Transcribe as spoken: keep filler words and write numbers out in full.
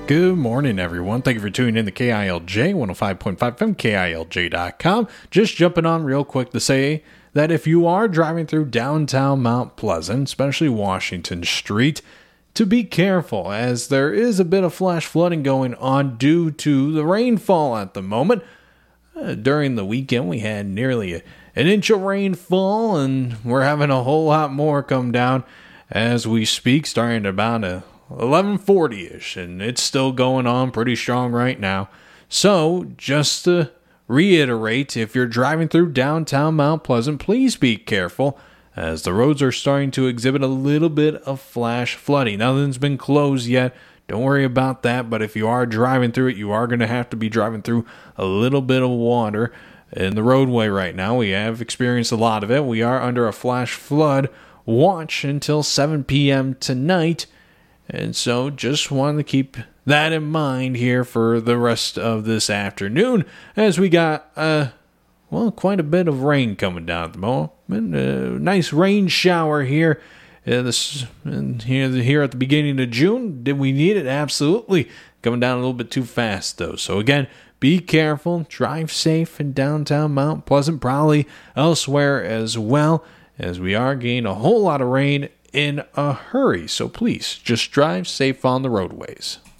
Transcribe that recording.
Good morning, everyone. Thank you for tuning in to K I L J one oh five point five F M, K I L J dot com. Just jumping on real quick to say that if you are driving through downtown Mount Pleasant, especially Washington Street, to be careful, as there is a bit of flash flooding going on due to the rainfall at the moment. Uh, during the weekend, we had nearly a, an inch of rainfall, and we're having a whole lot more come down as we speak, starting at about a eleven forty-ish, and it's still going on pretty strong right now. So, just to reiterate, if you're driving through downtown Mount Pleasant, please be careful, as the roads are starting to exhibit a little bit of flash flooding. Nothing's been closed yet. Don't worry about that, but if you are driving through it, you are going to have to be driving through a little bit of water in the roadway right now. We have experienced a lot of it. We are under a flash flood watch until seven p.m. tonight. And so just wanted to keep that in mind here for the rest of this afternoon, as we got, uh, well, quite a bit of rain coming down at the moment. A nice rain shower here, uh, this, and here, here at the beginning of June. Did we need it? Absolutely. Coming down a little bit too fast, though. So again, be careful. Drive safe in downtown Mount Pleasant, probably elsewhere as well, as we are getting a whole lot of rain in a hurry. So please, just drive safe on the roadways.